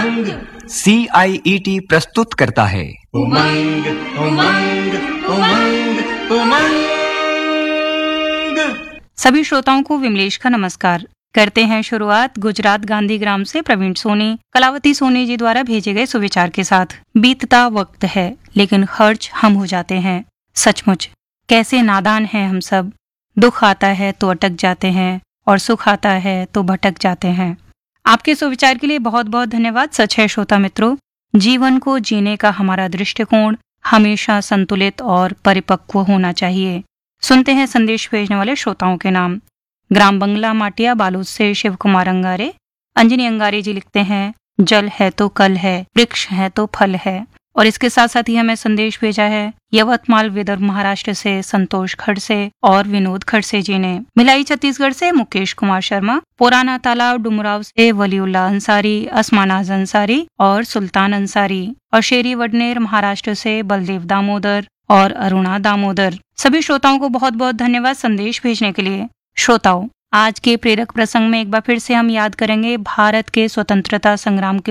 उमंग CIET प्रस्तुत करता है उमंग उमंग उमंग उमंग। सभी श्रोताओं को विमलेश का नमस्कार। करते हैं शुरुआत गुजरात गांधी ग्राम से प्रवीण सोनी, कलावती सोनी जी द्वारा भेजे गए सुविचार के साथ। बीतता वक्त है लेकिन खर्च हम हो जाते हैं। सचमुच कैसे नादान हैं हम सब। दुख आता है तो अटक जाते हैं और सुख आता है तो भटक जाते हैं। आपके सुविचार के लिए बहुत बहुत धन्यवाद। सच है श्रोता मित्रों, जीवन को जीने का हमारा दृष्टिकोण हमेशा संतुलित और परिपक्व होना चाहिए। सुनते हैं संदेश भेजने वाले श्रोताओं के नाम। ग्राम बंगला माटिया बालूद से शिव कुमार अंगारे। अंजनी अंगारे जी लिखते हैं, जल है तो कल है, वृक्ष है तो फल है। और इसके साथ साथ ही हमें संदेश भेजा है यवतमाल विदर्भ महाराष्ट्र से संतोष खड़से और विनोद खड़से जी ने। मिलाई छत्तीसगढ़ से मुकेश कुमार शर्मा, पुराना तालाब डुमराव से वलीउल्ला अंसारी, असमानाज अंसारी और सुल्तान अंसारी। और शेरी वडनेर महाराष्ट्र से बलदेव दामोदर और अरुणा दामोदर। सभी श्रोताओं को बहुत बहुत धन्यवाद संदेश भेजने के लिए। श्रोताओं, आज के प्रेरक प्रसंग में एक बार फिर से हम याद करेंगे भारत के स्वतंत्रता संग्राम के